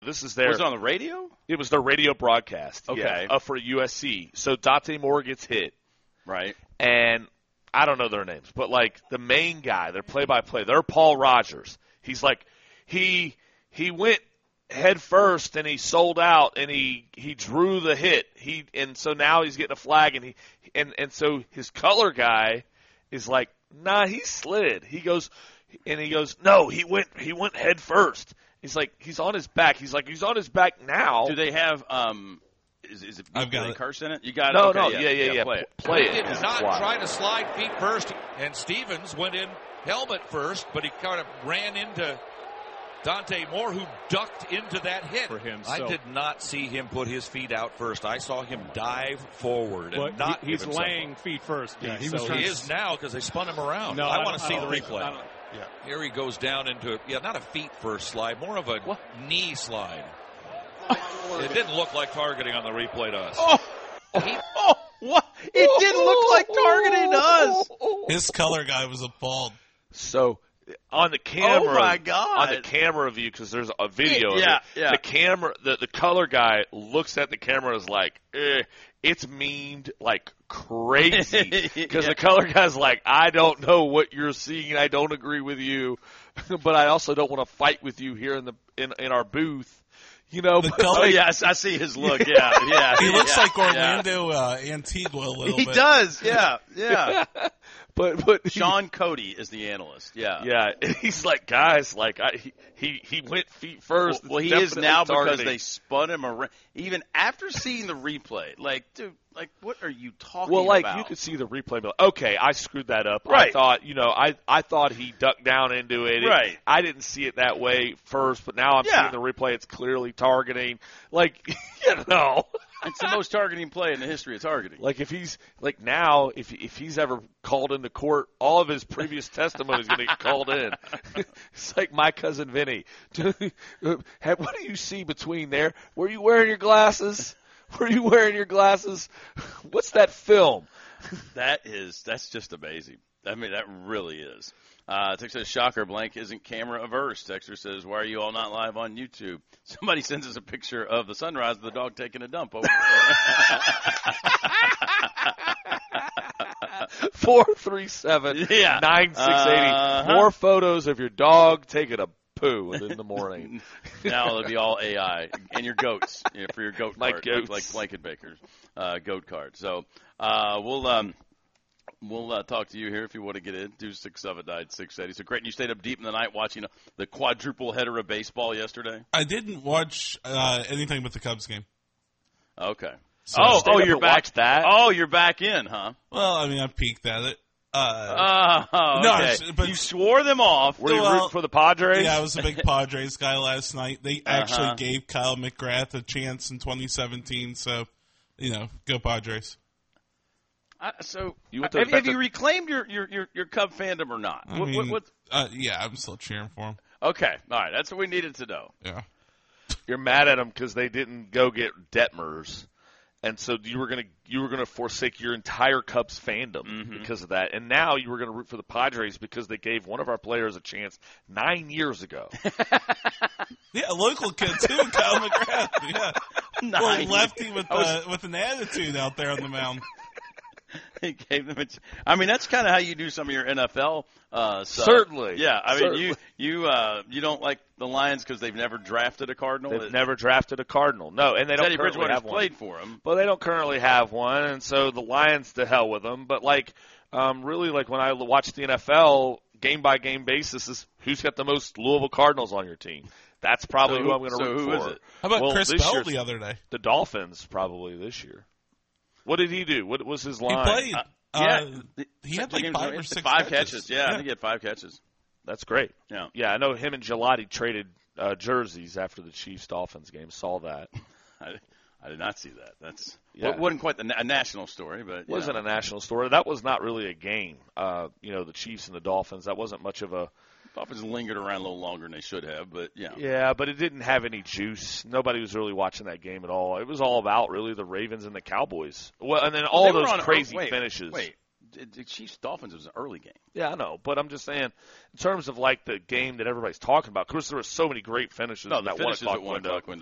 This is their. Was it on the radio? It was their radio broadcast. Okay. Yeah, for USC. So Dante Moore gets hit. Right. And I don't know their names, but like the main guy, their play-by-play, they're Paul Rogers. He's like, he went head first and he sold out and he drew the hit. And so now he's getting a flag and so his color guy is like, nah, he slid. He goes, no, he went head first. He's like, he's on his back. He's like, he's on his back now. Do they have is it I've got Billy it. Curse in it? You got it? No, Okay, no, yeah. Play it. He did not try to slide feet first, and Stevens went in helmet first, but he kind of ran into Dante Moore, who ducked into that hit. For him, I did not see him put his feet out first. I saw him dive forward and not he's give himself laying feet first. Yeah, he is now because they spun him around. No, I want to see the replay. Yeah. Here he goes down into not a feet first slide, more of a knee slide. It didn't look like targeting on the replay to us. What? It didn't look like targeting us. His color guy was appalled. So on the camera, Oh my God. on the camera view, because there's a video. Yeah, of it, yeah. The camera, the color guy looks at the camera and is like, it's memed like crazy. Because the color guy's like, I don't know what you're seeing. I don't agree with you, but I also don't want to fight with you here in our booth. You know, The but color- Oh, yes, I see his look. Yeah. He looks like yeah. Orlando Antigua a little He bit. does, yeah. but Sean Cody is the analyst. Yeah. yeah, he's like, guys, like he went feet first. Well, he It's is now definitely because targeting. they spun him around. Even after seeing the replay, like, dude, like, what are you talking Well, like about? you could see the replay, and be like, okay, I screwed that up. Right. I thought, I thought he ducked down into it. Right. I didn't see it that way first, but now I'm Yeah. seeing the replay. It's clearly targeting. Like, It's the most targeting play in the history of targeting. like if he's like now, if he's ever called into court, all of his previous testimony is going to get called in. It's like my cousin Vinny. What do you see between there? Were you wearing your glasses? Were you wearing your glasses? What's that film? That's just amazing. I mean, that really is. Texter says, shocker, Blank isn't camera averse. Texter says, why are you all not live on YouTube? Somebody sends us a picture of the sunrise of the dog taking a dump over there. 437 Yeah. 9680. More photos of your dog taking a poo in the morning. Now it'll be all AI. And your goats, for your goat My card, goats. like Blanket Baker's goat card. So we'll talk to you here if you want to get in. 267-9680. So great, you stayed up deep in the night watching the quadruple header of baseball yesterday? I didn't watch anything but the Cubs game. Okay. So You're back. Watch that. Oh, you're back in, huh? Well, I mean, I peeked at it. Oh, No, okay. but- You swore them off. Were you Well, rooting for the Padres? Yeah, I was a big Padres guy last night. They actually Uh-huh. gave Kyle McGrath a chance in 2017, so, go Padres. So, You went to have the- you reclaimed your Cub fandom or not? I mean, yeah, I'm still cheering for him. Okay, all right. That's what we needed to know. Yeah. You're mad at them because they didn't go get Detmers, and so you were gonna forsake your entire Cubs fandom because of that. And now you were gonna root for the Padres because they gave one of our players a chance 9 years ago. Yeah, a local kid too, Kyle McGrath. Yeah, Nice. little lefty with an attitude out there on the mound. He gave them I mean, that's kind of how you do some of your NFL stuff. Certainly. Yeah, I mean, Certainly. you don't like the Lions because they've never drafted a Cardinal? They've never drafted a Cardinal. No, and they don't Teddy currently Bridgewater's have one. played for him. But they don't currently have one, and so the Lions, to hell with them. But really, when I watch the NFL, game by game basis is who's got the most Louisville Cardinals on your team. That's probably who I'm going to root who for. is it? How about Chris this Bell year's the other day? The Dolphins probably this year. What did he do? What was his He line? played. He had like Games, 5 or 6 five catches. Yeah, I think he had 5 catches. That's great. Yeah. I know him and Gelati traded jerseys after the Chiefs-Dolphins game. Saw that. I did not see that. That's Yeah. wasn't quite a national story, but Wasn't a national story. That was not really a game. The Chiefs and the Dolphins. That wasn't much of a. Dolphins lingered around a little longer than they should have, but yeah. Yeah, but it didn't have any juice. Nobody was really watching that game at all. It was all about really the Ravens and the Cowboys. Well, and then all They were those on- crazy wait, finishes. Wait, the Chiefs Dolphins was an early game. Yeah, I know, but I'm just saying, in terms of like the game that everybody's talking about, of course there were so many great finishes No, in the that finishes 1 o'clock at 1 window. o'clock